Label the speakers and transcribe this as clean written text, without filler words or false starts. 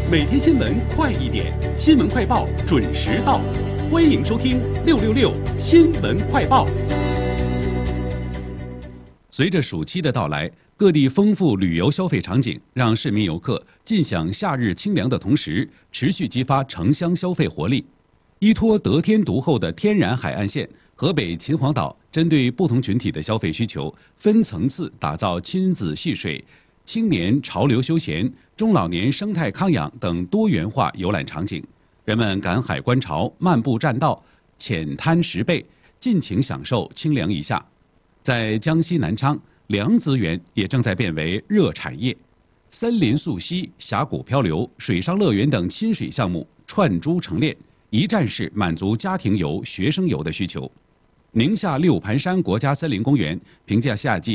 Speaker 1: 每天新闻快一点，新闻快报准时到，欢迎收听666新闻快报。随着暑期的到来，各地丰富旅游消费场景，让市民游客尽享夏日清凉的同时，持续激发城乡消费活力。依托得天独厚的天然海岸线，河北秦皇岛针对不同群体的消费需求，分层次打造亲子戏水、青年潮流休闲、中老年生态康养等多元化游览场景。人们赶海观潮、漫步栈道、浅滩石贝，尽情享受清凉一夏。在江西南昌，凉资源也正在变为热产业，森林溯溪、峡谷漂流、水上乐园等亲水项目串珠成链，一站式满足家庭游、学生游的需求。宁夏六盘山国家森林公园评价夏季